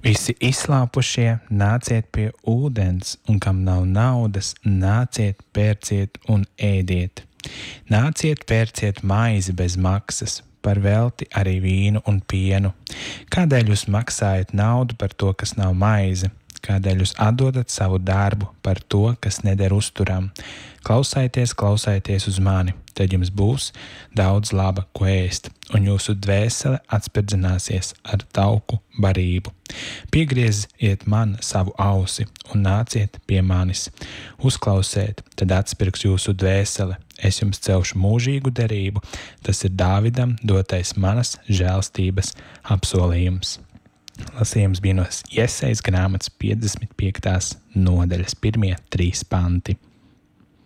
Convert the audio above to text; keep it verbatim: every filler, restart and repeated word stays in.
Visi izslāpušie, nāciet pie ūdens, un kam nav naudas, nāciet, pērciet un ēdiet. Nāciet, pērciet maizi bez maksas, par velti arī vīnu un pienu. Kādēļ jūs maksājat naudu par to, kas nav maize? Kādēļ jūs atdodat savu darbu par to, kas neder uzturam? Klausieties, klausieties uz mani, tad jums būs daudz laba, ko ēst, un jūsu dvēsele atspirdzināsies ar tauku barību. Piegrieziet man savu ausi un nāciet pie manis. Uzklausiet, tad atspirgs jūsu dvēsele. Es jums celšu mūžīgu derību. Tas ir Dāvidam dotais manas žēlstības apsolījums. Lasījums bija no Jesejas grāmatas piecdesmit piektās nodaļas pirmie trīs panti.